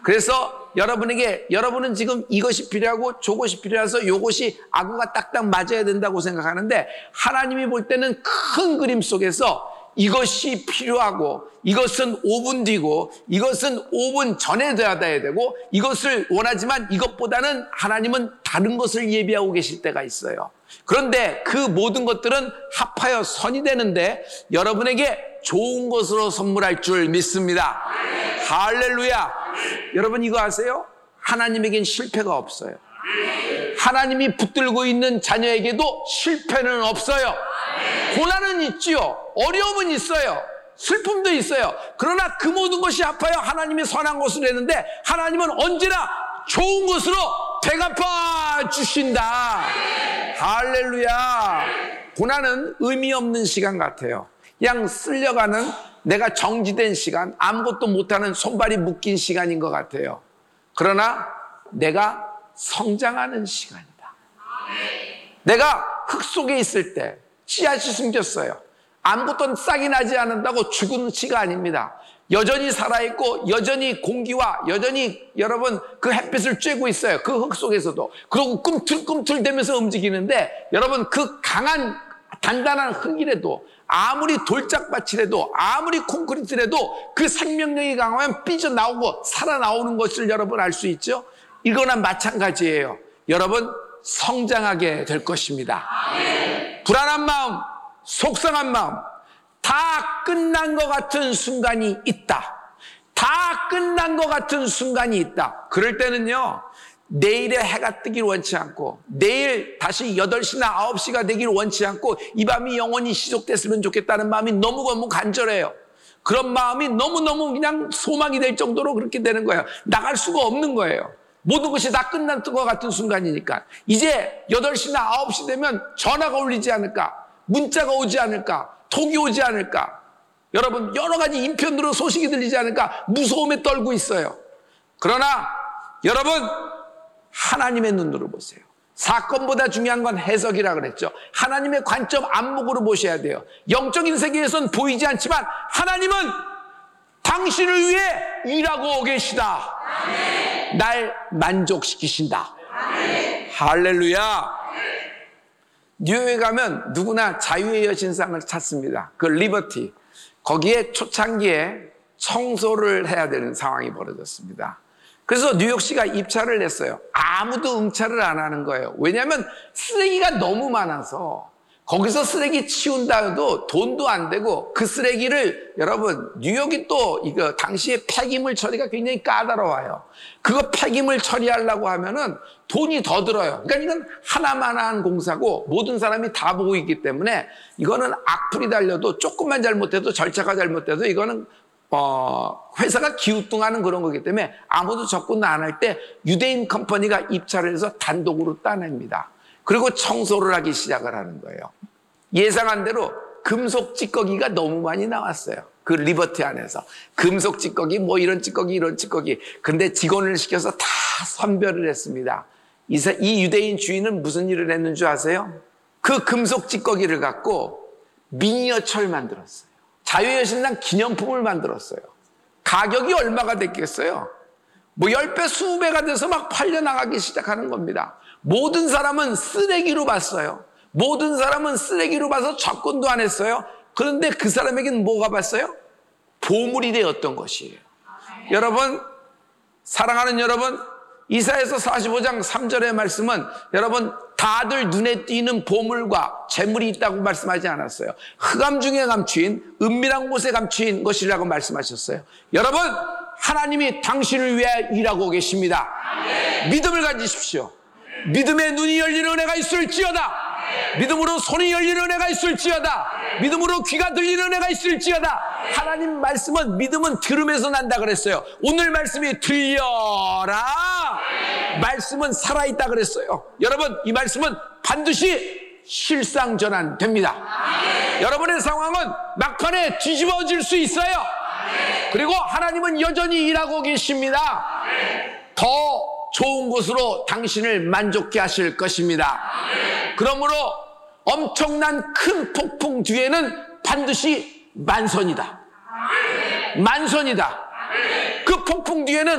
그래서 여러분은 지금 이것이 필요하고 저것이 필요해서 이것이 아구가 딱딱 맞아야 된다고 생각하는데, 하나님이 볼 때는 큰 그림 속에서 이것이 필요하고, 이것은 5분 뒤고, 이것은 5분 전에 돼야 되고, 이것을 원하지만 이것보다는 하나님은 다른 것을 예비하고 계실 때가 있어요. 그런데 그 모든 것들은 합하여 선이 되는데 여러분에게 좋은 것으로 선물할 줄 믿습니다. 할렐루야. 여러분 이거 아세요? 하나님에겐 실패가 없어요. 하나님이 붙들고 있는 자녀에게도 실패는 없어요. 고난은 있지요. 어려움은 있어요. 슬픔도 있어요. 그러나 그 모든 것이 합하여 하나님이 선한 것을 했는데, 하나님은 언제나 좋은 것으로 대갚아 주신다. 할렐루야. 고난은 의미 없는 시간 같아요. 그냥 쓸려가는, 내가 정지된 시간, 아무것도 못하는 손발이 묶인 시간인 것 같아요. 그러나 내가 성장하는 시간이다. 내가 흙 속에 있을 때 씨앗이 숨겼어요. 아무것도 싹이 나지 않는다고 죽은 씨가 아닙니다. 여전히 살아있고 여전히 공기와 여전히 여러분 그 햇빛을 쬐고 있어요. 그 흙 속에서도. 그리고 꿈틀꿈틀대면서 움직이는데, 여러분 그 강한 단단한 흙이라도, 아무리 돌짝밭이라도, 아무리 콘크리트라도 그 생명력이 강하면 삐져나오고 살아나오는 것을 여러분 알 수 있죠. 이거나 마찬가지예요. 여러분 성장하게 될 것입니다. 불안한 마음, 속상한 마음, 다 끝난 것 같은 순간이 있다. 다 끝난 것 같은 순간이 있다. 그럴 때는요, 내일의 해가 뜨길 원치 않고, 내일 다시 8시나 9시가 되길 원치 않고, 이 밤이 영원히 시속됐으면 좋겠다는 마음이 너무너무 간절해요. 그런 마음이 너무너무 그냥 소망이 될 정도로 그렇게 되는 거예요. 나갈 수가 없는 거예요. 모든 것이 다 끝난 것 같은 순간이니까. 이제 8시나 9시 되면 전화가 울리지 않을까? 문자가 오지 않을까? 톡이 오지 않을까? 여러분 여러 가지 인편으로 소식이 들리지 않을까? 무서움에 떨고 있어요. 그러나 여러분 하나님의 눈으로 보세요. 사건보다 중요한 건 해석이라 그랬죠. 하나님의 관점 안목으로 보셔야 돼요. 영적인 세계에선 보이지 않지만 하나님은 당신을 위해 일하고 계시다. 아멘. 날 만족시키신다. 아멘. 할렐루야. 뉴욕에 가면 누구나 자유의 여신상을 찾습니다. 그 리버티. 거기에 초창기에 청소를 해야 되는 상황이 벌어졌습니다. 그래서 뉴욕시가 입찰을 냈어요. 아무도 응찰을 안 하는 거예요. 왜냐하면 쓰레기가 너무 많아서 거기서 쓰레기 치운다 해도 돈도 안 되고, 그 쓰레기를 여러분 뉴욕이 또 이거 당시에 폐기물 처리가 굉장히 까다로워요. 그거 폐기물 처리하려고 하면은 돈이 더 들어요. 그러니까 이건 하나만한 공사고 모든 사람이 다 보고 있기 때문에 이거는 악플이 달려도, 조금만 잘못해도, 절차가 잘못돼도 이거는 회사가 기우뚱하는 그런 거기 때문에 아무도 접근 안 할 때 유대인 컴퍼니가 입찰을 해서 단독으로 따냅니다. 그리고 청소를 하기 시작을 하는 거예요. 예상한 대로 금속 찌꺼기가 너무 많이 나왔어요. 그 리버티 안에서. 금속 찌꺼기, 뭐 이런 찌꺼기, 이런 찌꺼기. 근데 직원을 시켜서 다 선별을 했습니다. 이 유대인 주인은 무슨 일을 했는 줄 아세요? 그 금속 찌꺼기를 갖고 미니어처를 만들었어요. 자유여신상 기념품을 만들었어요. 가격이 얼마가 됐겠어요? 뭐 10배, 20배가 돼서 막 팔려나가기 시작하는 겁니다. 모든 사람은 쓰레기로 봤어요. 모든 사람은 쓰레기로 봐서 접근도 안 했어요. 그런데 그 사람에게는 뭐가 봤어요? 보물이 되었던 것이에요. 여러분, 사랑하는 여러분, 이사야서 45장 3절의 말씀은 여러분 다들 눈에 띄는 보물과 재물이 있다고 말씀하지 않았어요. 흑암 중에 감추인, 은밀한 곳에 감추인 것이라고 말씀하셨어요. 여러분, 하나님이 당신을 위해 일하고 계십니다. 믿음을 가지십시오. 믿음의 눈이 열리는 은혜가 있을지어다. 믿음으로 손이 열리는 은혜가 있을지어다. 믿음으로 귀가 들리는 은혜가 있을지어다. 하나님 말씀은, 믿음은 들음에서 난다 그랬어요. 오늘 말씀이 들려라. 말씀은 살아있다 그랬어요. 여러분, 이 말씀은 반드시 실상 전환됩니다. 여러분의 상황은 막판에 뒤집어질 수 있어요. 그리고 하나님은 여전히 일하고 계십니다. 더 좋은 곳으로 당신을 만족케 하실 것입니다. 그러므로 엄청난 큰 폭풍 뒤에는 반드시 만선이다. 만선이다. 그 폭풍 뒤에는